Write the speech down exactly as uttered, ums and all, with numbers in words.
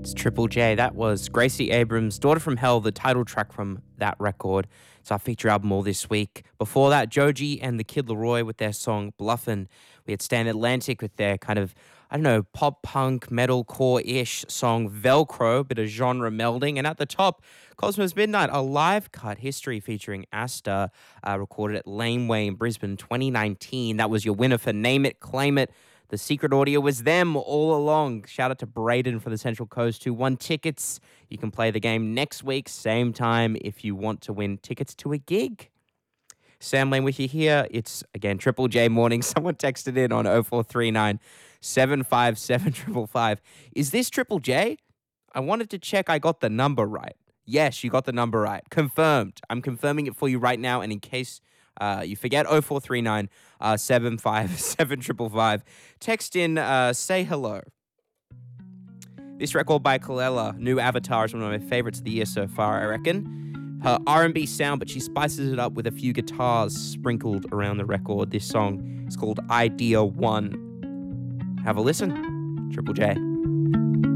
It's Triple J. That was Gracie Abrams' Daughter from Hell, the title track from that record. It's our feature album all this week. Before that, Joji and the Kid Laroi with their song Bluffin'. We had Stand Atlantic with their kind of, I don't know, pop punk, metalcore-ish song Velcro, bit of genre melding. And at the top, Cosmos Midnight, a live cut history featuring Asta, uh, recorded at Laneway in Brisbane twenty nineteen. That was your winner for Name It, Claim It. The secret audio was them all along. Shout out to Braden for the Central Coast who won tickets. You can play the game next week, same time, if you want to win tickets to a gig. Sam Lane with you here. It's, again, Triple J morning. Someone texted in on oh four three nine, seven five seven, five five five. Is this Triple J? I wanted to check I got the number right. Yes, you got the number right. Confirmed. I'm confirming it for you right now, and in case Uh, you forget oh four three nine, seven five seven, five five five. Text in, uh, say hello. This record by Kalela, New Avatar, is one of my favorites of the year so far, I reckon. Her R and B sound, but she spices it up with a few guitars sprinkled around the record. This song is called Idea One. Have a listen. Triple J.